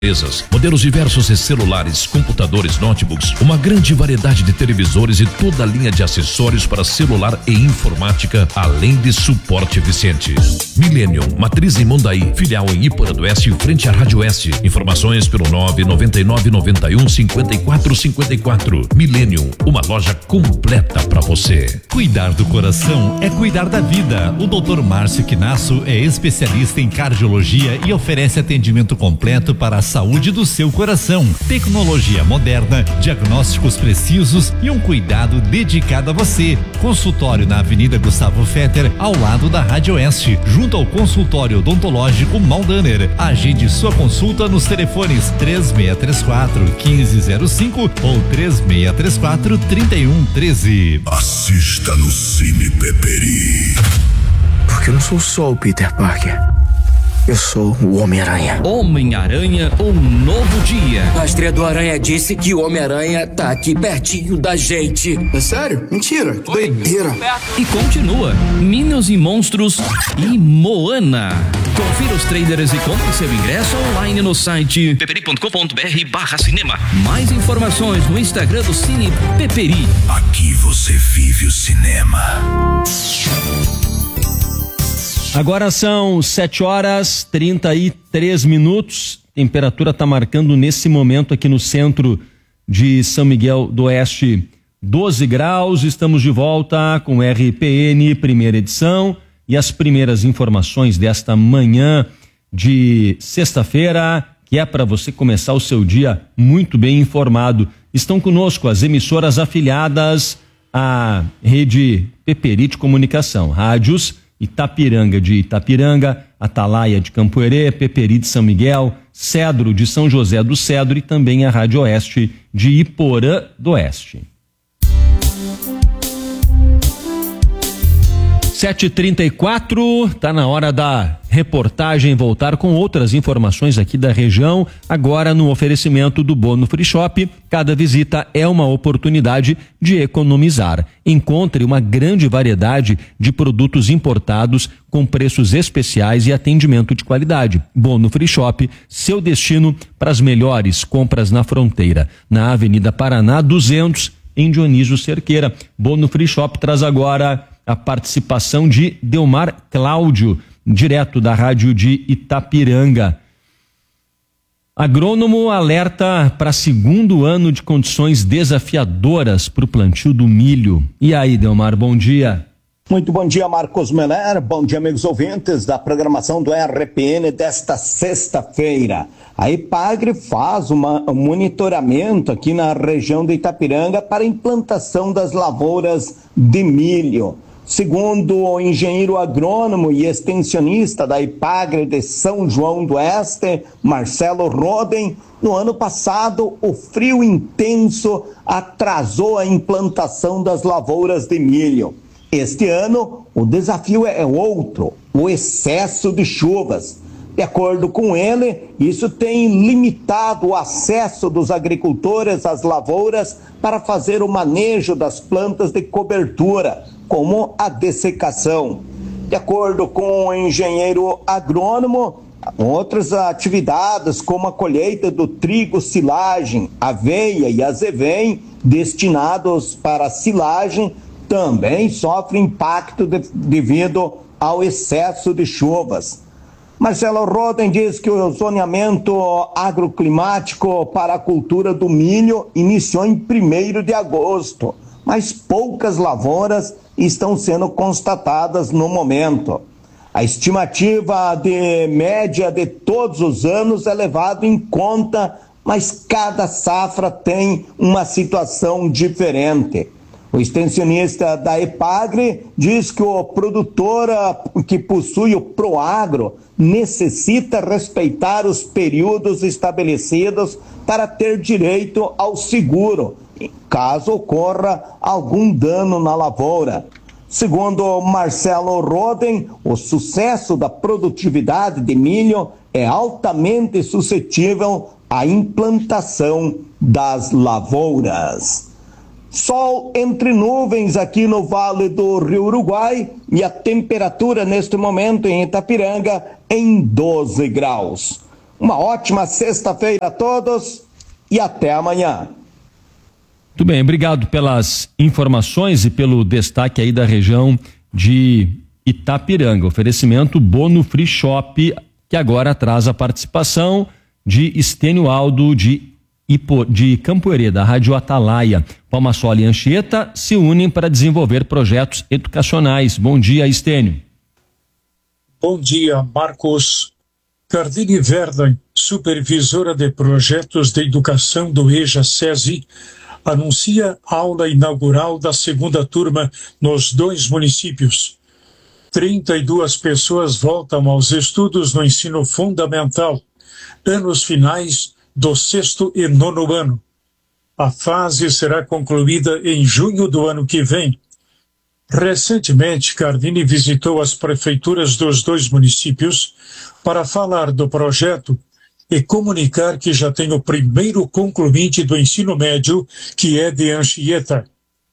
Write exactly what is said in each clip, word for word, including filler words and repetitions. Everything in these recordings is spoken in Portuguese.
Modelos diversos de celulares, computadores, notebooks, uma grande variedade de televisores e toda a linha de acessórios para celular e informática, além de suporte eficiente. Millennium, matriz em Mondaí, filial em Iporã do Oeste, frente à Rádio Oeste. Informações pelo nove nove nove nove um cinco quatro cinco quatro. Millennium, uma loja completa para você. Cuidar do coração é cuidar da vida. O doutor Márcio Quinasso é especialista em cardiologia e oferece atendimento completo para a saúde do seu coração. Tecnologia moderna, diagnósticos precisos e um cuidado dedicado a você. Consultório na Avenida Gustavo Fetter, ao lado da Rádio Oeste, junto ao consultório odontológico Maldaner. Agende sua consulta nos telefones três seis três quatro, um cinco zero cinco ou três seis três quatro, três um um três. Assista no Cine Peperi. Porque eu não sou só o Peter Parker. Eu sou o Homem-Aranha. Homem-Aranha, um novo dia. A estreia do Aranha disse que o Homem-Aranha tá aqui pertinho da gente. É sério? Mentira, que doideira. E continua, Minions e Monstros e Moana. Confira os trailers e compre seu ingresso online no site peperi ponto com ponto br barra cinema. Mais informações no Instagram do Cine Peperi. Aqui você vive o cinema. Agora são sete horas e trinta e três minutos. Temperatura está marcando nesse momento aqui no centro de São Miguel do Oeste doze graus. Estamos de volta com R P N, primeira edição, e as primeiras informações desta manhã de sexta-feira, que é para você começar o seu dia muito bem informado. Estão conosco as emissoras afiliadas à rede Peperi de Comunicação, rádios Itapiranga de Itapiranga, Atalaia de Campoerê, Peperi de São Miguel, Cedro de São José do Cedro e também a Rádio Oeste de Iporã do Oeste. sete e trinta e quatro, tá na hora da reportagem voltar com outras informações aqui da região, agora no oferecimento do Bono Free Shop. Cada visita é uma oportunidade de economizar. Encontre uma grande variedade de produtos importados com preços especiais e atendimento de qualidade. Bono Free Shop, seu destino para as melhores compras na fronteira, na Avenida Paraná duzentos, em Dionísio Cerqueira. Bono Free Shop traz agora a participação de Delmar Cláudio, direto da rádio de Itapiranga. Agrônomo alerta para segundo ano de condições desafiadoras para o plantio do milho. E aí, Delmar, bom dia. Muito bom dia, Marcos Meller. Bom dia, amigos ouvintes da programação do R P N desta sexta-feira. A Epagre faz uma, um monitoramento aqui na região de Itapiranga para a implantação das lavouras de milho. Segundo o engenheiro agrônomo e extensionista da Epagre de São João do Oeste, Marcelo Roden, no ano passado o frio intenso atrasou a implantação das lavouras de milho. Este ano o desafio é outro, o excesso de chuvas. De acordo com ele, isso tem limitado o acesso dos agricultores às lavouras para fazer o manejo das plantas de cobertura, como a dessecação. De acordo com o engenheiro agrônomo, outras atividades como a colheita do trigo, silagem, aveia e azevém, destinados para silagem, também sofrem impacto de, devido ao excesso de chuvas. Marcelo Roden diz que o zoneamento agroclimático para a cultura do milho iniciou em primeiro de agosto, mas poucas lavouras estão sendo constatadas no momento. A estimativa de média de todos os anos é levada em conta, mas cada safra tem uma situação diferente. O extensionista da Epagre diz que o produtor que possui o Proagro necessita respeitar os períodos estabelecidos para ter direito ao seguro, caso ocorra algum dano na lavoura. Segundo Marcelo Roden, o sucesso da produtividade de milho é altamente suscetível à implantação das lavouras. Sol entre nuvens aqui no Vale do Rio Uruguai e a temperatura neste momento em Itapiranga em doze graus. Uma ótima sexta-feira a todos e até amanhã. Muito bem, obrigado pelas informações e pelo destaque aí da região de Itapiranga. Oferecimento Bono Free Shop, que agora traz a participação de Estênio Aldo de, Ipo, de Campo Herê, da Rádio Atalaia. Palmasola e Anchieta se unem para desenvolver projetos educacionais. Bom dia, Estênio. Bom dia, Marcos. Cardini Verdan, supervisora de projetos de educação do EJA SESI, anuncia a aula inaugural da segunda turma nos dois municípios. trinta e duas pessoas voltam aos estudos no ensino fundamental, anos finais do sexto e nono ano. A fase será concluída em junho do ano que vem. Recentemente, Cardini visitou as prefeituras dos dois municípios para falar do projeto e comunicar que já tem o primeiro concluinte do ensino médio, que é de Anchieta.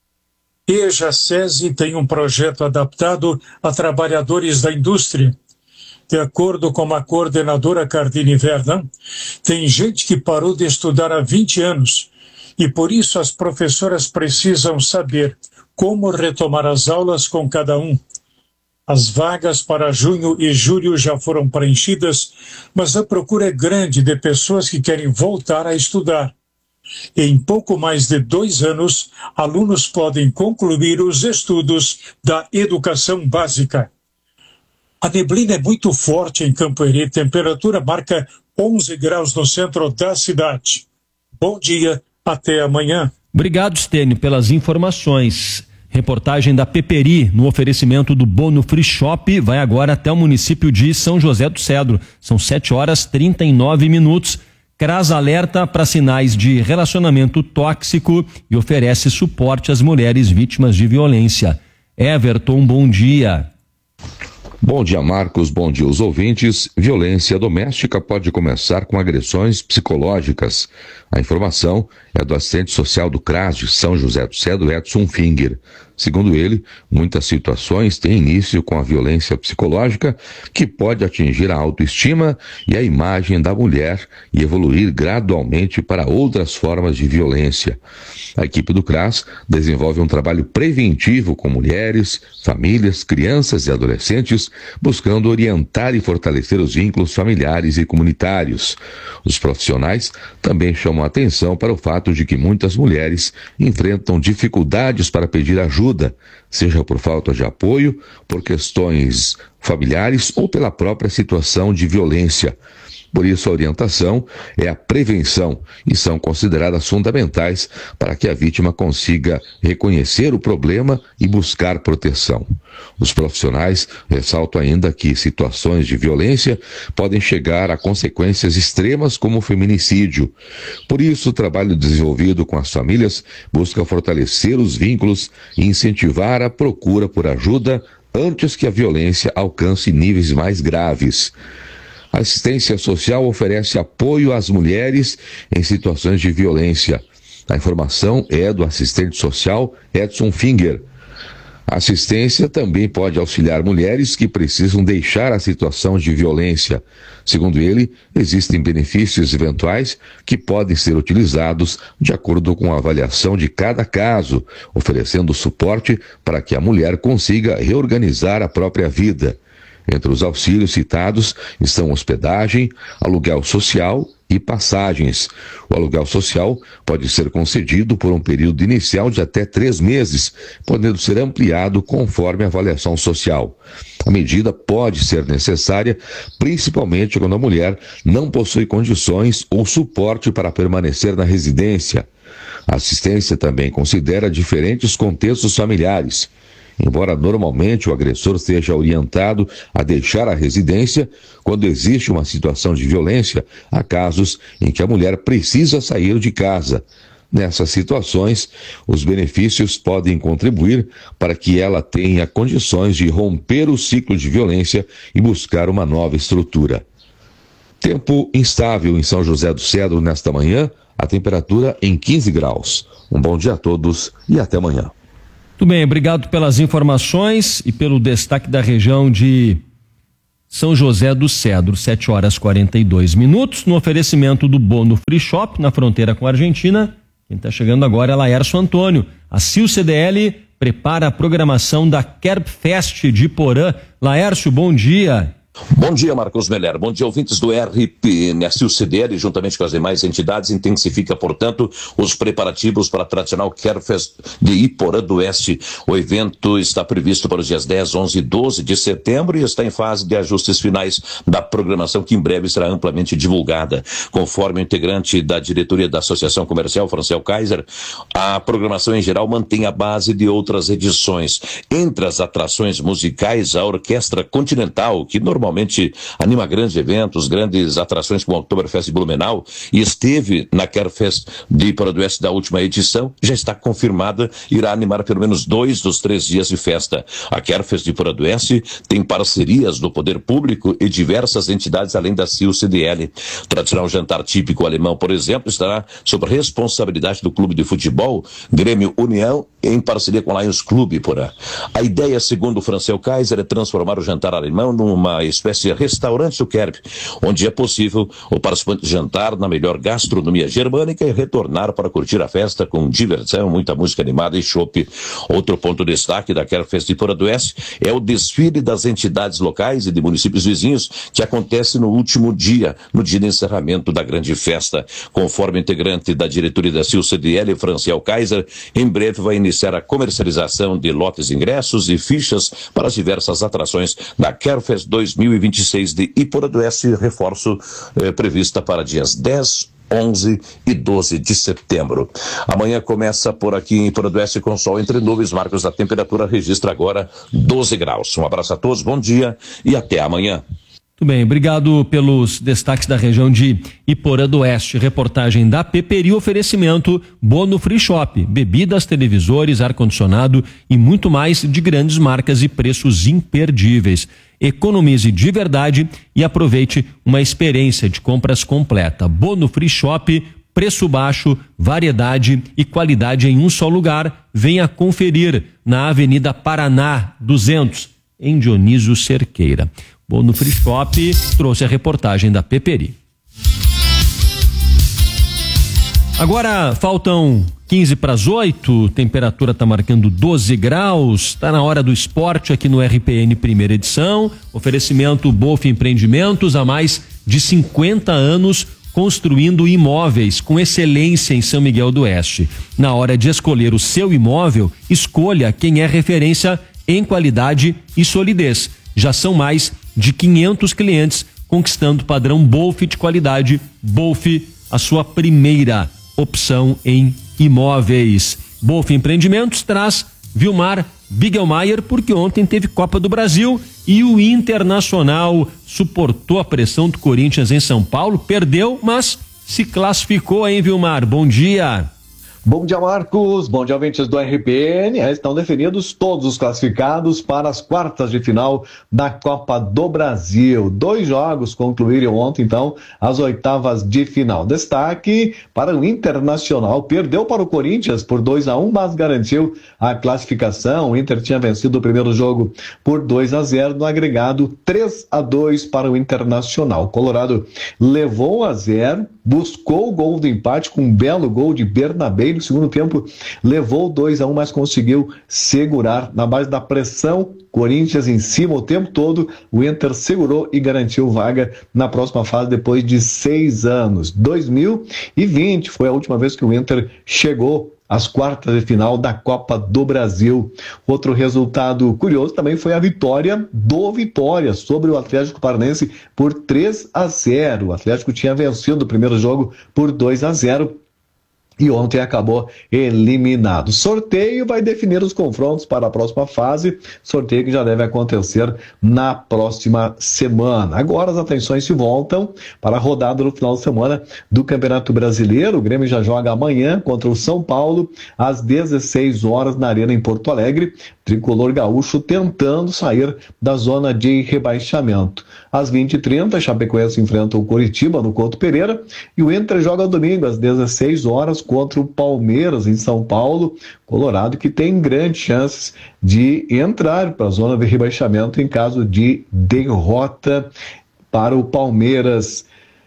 EJA SESI tem um projeto adaptado a trabalhadores da indústria. De acordo com a coordenadora Cardini Verdan, tem gente que parou de estudar há vinte anos e por isso as professoras precisam saber como retomar as aulas com cada um. As vagas para junho e julho já foram preenchidas, mas a procura é grande de pessoas que querem voltar a estudar. Em pouco mais de dois anos, alunos podem concluir os estudos da educação básica. A neblina é muito forte em Campo Herê, temperatura marca onze graus no centro da cidade. Bom dia, até amanhã. Obrigado, Estênio, pelas informações. Reportagem da Peperi, no oferecimento do Bono Free Shop, vai agora até o município de São José do Cedro. São sete horas e trinta e nove minutos. CRAS alerta para sinais de relacionamento tóxico e oferece suporte às mulheres vítimas de violência. Everton, bom dia. Bom dia, Marcos. Bom dia aos ouvintes. Violência doméstica pode começar com agressões psicológicas. A informação é do assistente social do CRAS de São José do Cedro, Edson Finger. Segundo ele, muitas situações têm início com a violência psicológica, que pode atingir a autoestima e a imagem da mulher e evoluir gradualmente para outras formas de violência. A equipe do CRAS desenvolve um trabalho preventivo com mulheres, famílias, crianças e adolescentes, buscando orientar e fortalecer os vínculos familiares e comunitários. Os profissionais também chamam a atenção para o fato de que muitas mulheres enfrentam dificuldades para pedir ajuda, seja por falta de apoio, por questões familiares ou pela própria situação de violência. Por isso, a orientação é a prevenção e são consideradas fundamentais para que a vítima consiga reconhecer o problema e buscar proteção. Os profissionais ressaltam ainda que situações de violência podem chegar a consequências extremas como o feminicídio. Por isso, o trabalho desenvolvido com as famílias busca fortalecer os vínculos e incentivar a procura por ajuda antes que a violência alcance níveis mais graves. A assistência social oferece apoio às mulheres em situações de violência. A informação é do assistente social Edson Finger. A assistência também pode auxiliar mulheres que precisam deixar a situação de violência. Segundo ele, existem benefícios eventuais que podem ser utilizados de acordo com a avaliação de cada caso, oferecendo suporte para que a mulher consiga reorganizar a própria vida. Entre os auxílios citados estão hospedagem, aluguel social e passagens. O aluguel social pode ser concedido por um período inicial de até três meses, podendo ser ampliado conforme a avaliação social. A medida pode ser necessária, principalmente quando a mulher não possui condições ou suporte para permanecer na residência. A assistência também considera diferentes contextos familiares. Embora normalmente o agressor seja orientado a deixar a residência, quando existe uma situação de violência, há casos em que a mulher precisa sair de casa. Nessas situações, os benefícios podem contribuir para que ela tenha condições de romper o ciclo de violência e buscar uma nova estrutura. Tempo instável em São José do Cedro nesta manhã, a temperatura em quinze graus. Um bom dia a todos e até amanhã. Muito bem, obrigado pelas informações e pelo destaque da região de São José do Cedro, sete horas e quarenta e dois minutos, no oferecimento do Bono Free Shop, na fronteira com a Argentina. Quem está chegando agora é Laércio Antônio. A C I L C D L prepara a programação da Kerb Fest de Iporã. Laércio, bom dia. Bom dia, Marcos Meller. Bom dia, ouvintes do R P N. A C I L C D L, juntamente com as demais entidades, intensifica, portanto, os preparativos para a tradicional Kerfest de Iporã do Oeste. O evento está previsto para os dias dez, onze e doze de setembro e está em fase de ajustes finais da programação, que em breve será amplamente divulgada. Conforme o integrante da diretoria da Associação Comercial, Francel Kaiser, a programação em geral mantém a base de outras edições. Entre as atrações musicais, a Orquestra Continental, que normalmente Normalmente anima grandes eventos, grandes atrações como o Oktoberfest de Blumenau, e esteve na Kerfest de Iporã do Oeste da última edição, já está confirmada, irá animar pelo menos dois dos três dias de festa. A Kerfest de Iporã do Oeste tem parcerias do poder público e diversas entidades além da C I L C D L. O tradicional jantar típico alemão, por exemplo, estará sob responsabilidade do clube de futebol Grêmio União, em parceria com o Lions Clube Iporã. A ideia, segundo o Francel Kaiser, é transformar o jantar alemão numa espécie de restaurante do Kerb, onde é possível o participante jantar na melhor gastronomia germânica e retornar para curtir a festa com diversão, muita música animada e chopp. Outro ponto de destaque da Kerfest de Iporã do Oeste é o desfile das entidades locais e de municípios vizinhos, que acontece no último dia, no dia de encerramento da grande festa. Conforme integrante da diretoria da C I L C D L, Franciel Kaiser, em breve vai iniciar a comercialização de lotes de ingressos e fichas para as diversas atrações da Kerfest dois mil e vinte e seis de Iporã do Oeste, reforço eh, prevista para dias dez, onze e doze de setembro. Amanhã começa por aqui em Iporã do Oeste com sol entre nuvens. Marcos, a temperatura registra agora doze graus. Um abraço a todos, bom dia e até amanhã. Muito bem, obrigado pelos destaques da região de Iporã do Oeste. Reportagem da Peperi, oferecimento Bono Free Shop, bebidas, televisores, ar-condicionado e muito mais de grandes marcas e preços imperdíveis. Economize de verdade e aproveite uma experiência de compras completa. Bono Free Shop, preço baixo, variedade e qualidade em um só lugar. Venha conferir na Avenida Paraná duzentos, em Dionísio Cerqueira. Bono Free Shop trouxe a reportagem da Peperi. Agora faltam quinze para as oito, temperatura está marcando doze graus, está na hora do esporte aqui no R P N primeira edição, oferecimento Bolf Empreendimentos, há mais de cinquenta anos construindo imóveis com excelência em São Miguel do Oeste. Na hora de escolher o seu imóvel, escolha quem é referência em qualidade e solidez. Já são mais de quinhentos clientes conquistando o padrão Bolf de qualidade. Bolf, a sua primeira opção em imóveis. Bolf Empreendimentos traz Vilmar Bigelmaier, porque ontem teve Copa do Brasil e o Internacional suportou a pressão do Corinthians em São Paulo, perdeu, mas se classificou, hein, Vilmar? Bom dia. Bom dia, Marcos. Bom dia, ouvintes do R P N. Estão definidos todos os classificados para as quartas de final da Copa do Brasil. Dois jogos concluíram ontem, então, as oitavas de final. Destaque para o Internacional. Perdeu para o Corinthians por dois a um, mas garantiu a classificação. O Inter tinha vencido o primeiro jogo por dois a zero, no agregado três a dois para o Internacional. O Colorado levou a zero, buscou o gol do empate com um belo gol de Bernabé. No segundo tempo levou dois a um, mas conseguiu segurar na base da pressão. Corinthians em cima o tempo todo, o Inter segurou e garantiu vaga na próxima fase depois de seis anos. dois mil e vinte foi a última vez que o Inter chegou às quartas de final da Copa do Brasil. Outro resultado curioso também foi a vitória do Vitória sobre o Atlético Paranaense por três a zero. O Atlético tinha vencido o primeiro jogo por dois a zero. E ontem acabou eliminado. Sorteio vai definir os confrontos para a próxima fase, sorteio que já deve acontecer na próxima semana. Agora as atenções se voltam para a rodada no final de semana do Campeonato Brasileiro. O Grêmio já joga amanhã contra o São Paulo, às dezesseis horas, na Arena em Porto Alegre. Tricolor gaúcho tentando sair da zona de rebaixamento. Às vinte e trinta, Chapecoense enfrenta o Coritiba no Couto Pereira, e o Inter joga domingo às dezesseis horas contra o Palmeiras em São Paulo. Colorado que tem grandes chances de entrar para a zona de rebaixamento em caso de derrota para o Palmeiras.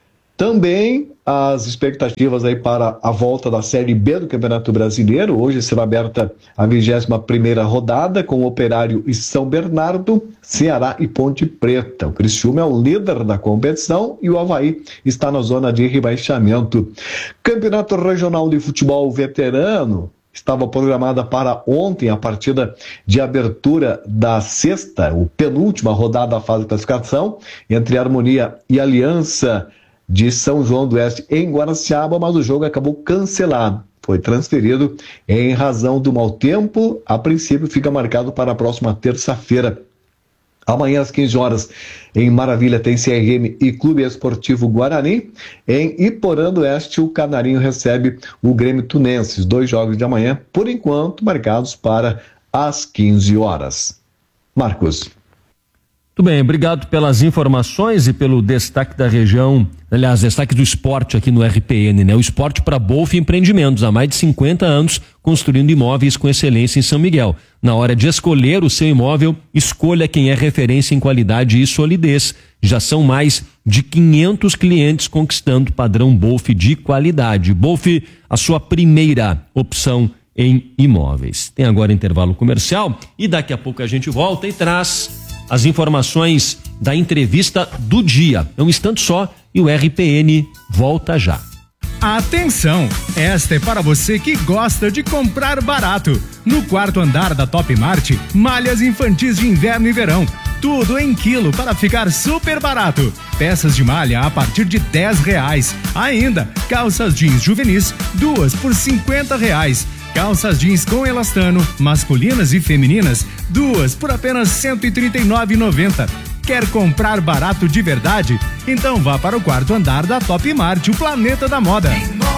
Também as expectativas aí para a volta da Série B do Campeonato Brasileiro. Hoje será aberta a vigésima primeira rodada com Operário e São Bernardo, Ceará e Ponte Preta. O Criciúma é o líder da competição e o Avaí está na zona de rebaixamento. Campeonato Regional de Futebol Veterano. Estava programada para ontem a partida de abertura da sexta, ou penúltima rodada da fase de classificação, entre Harmonia e Aliança de São João do Oeste em Guaraciaba, mas o jogo acabou cancelado. Foi transferido em razão do mau tempo. A princípio fica marcado para a próxima terça-feira. Amanhã às quinze horas, em Maravilha, tem C R M e Clube Esportivo Guarani. Em Iporã do Oeste, o Canarinho recebe o Grêmio Tunenses. Dois jogos de amanhã, por enquanto, marcados para as quinze horas. Marcos. Muito bem, obrigado pelas informações e pelo destaque da região, aliás, destaque do esporte aqui no R P N, né? O esporte para Bolf Empreendimentos, há mais de cinquenta anos, construindo imóveis com excelência em São Miguel. Na hora de escolher o seu imóvel, escolha quem é referência em qualidade e solidez. Já são mais de quinhentos clientes conquistando padrão Bolf de qualidade. Bolf, a sua primeira opção em imóveis. Tem agora intervalo comercial e daqui a pouco a gente volta e traz as informações da entrevista do dia. É um instante só e o R P N volta já. Atenção! Esta é para você que gosta de comprar barato. No quarto andar da Top Mart, malhas infantis de inverno e verão. Tudo em quilo para ficar super barato. Peças de malha a partir de dez reais. Ainda, calças jeans juvenis, duas por cinquenta reais. Calças jeans com elastano, masculinas e femininas, duas por apenas cento e trinta e nove reais e noventa centavos. Quer comprar barato de verdade? Então vá para o quarto andar da Top Mart, o planeta da moda.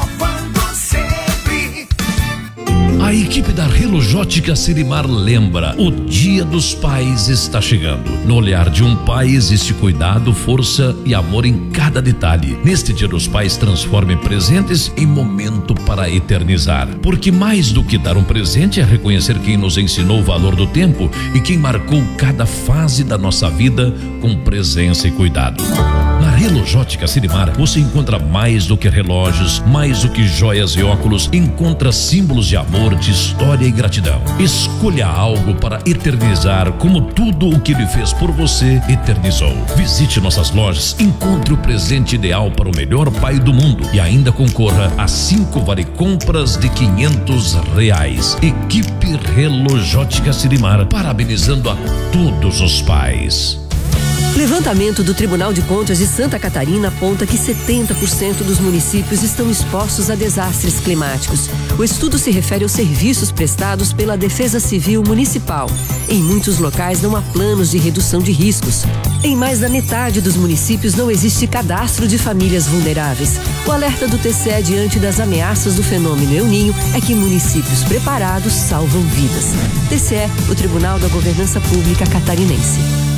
A equipe da Relojótica Sirimar lembra, o Dia dos Pais está chegando. No olhar de um pai existe cuidado, força e amor em cada detalhe. Neste Dia dos Pais, transforme presentes em momento para eternizar. Porque mais do que dar um presente é reconhecer quem nos ensinou o valor do tempo e quem marcou cada fase da nossa vida com presença e cuidado. Na Relojótica Sirimar, você encontra mais do que relógios, mais do que joias e óculos, encontra símbolos de amor, de história e gratidão. Escolha algo para eternizar, como tudo o que ele fez por você eternizou. Visite nossas lojas, encontre o presente ideal para o melhor pai do mundo e ainda concorra a cinco vale compras de quinhentos reais. Equipe Relojótica Sirimar, parabenizando a todos os pais. Levantamento do Tribunal de Contas de Santa Catarina aponta que setenta por cento dos municípios estão expostos a desastres climáticos. O estudo se refere aos serviços prestados pela Defesa Civil Municipal. Em muitos locais não há planos de redução de riscos. Em mais da metade dos municípios não existe cadastro de famílias vulneráveis. O alerta do T C E diante das ameaças do fenômeno El Niño é que municípios preparados salvam vidas. T C E, o Tribunal da Governança Pública Catarinense.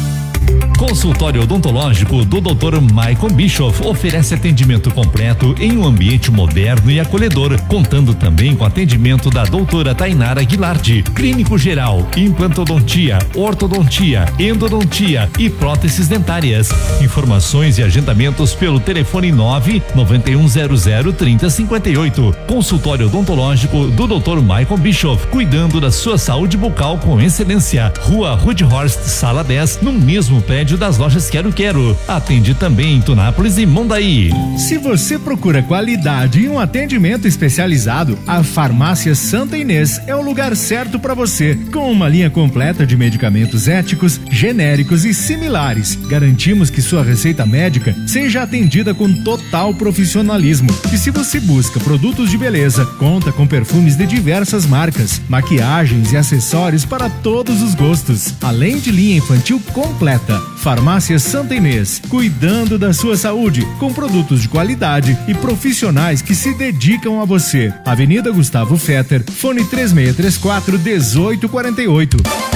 Consultório odontológico do doutor Michael Bischoff oferece atendimento completo em um ambiente moderno e acolhedor, contando também com atendimento da doutora Tainara Guilarte, clínico geral, implantodontia, ortodontia, endodontia e próteses dentárias. Informações e agendamentos pelo telefone nove nove um zero zero três zero cinco oito. Consultório odontológico do doutor Michael Bischoff, cuidando da sua saúde bucal com excelência. Rua Rudhorst, sala dez, no mesmo prédio das lojas Quero Quero. Atende também em Tunápolis e Mondaí. Se você procura qualidade e um atendimento especializado, a Farmácia Santa Inês é o lugar certo para você. Com uma linha completa de medicamentos éticos, genéricos e similares, garantimos que sua receita médica seja atendida com total profissionalismo. E se você busca produtos de beleza, conta com perfumes de diversas marcas, maquiagens e acessórios para todos os gostos, além de linha infantil completa. Farmácia Santa Inês, cuidando da sua saúde, com produtos de qualidade e profissionais que se dedicam a você. Avenida Gustavo Fetter, fone três seis três quatro, um oito quatro oito.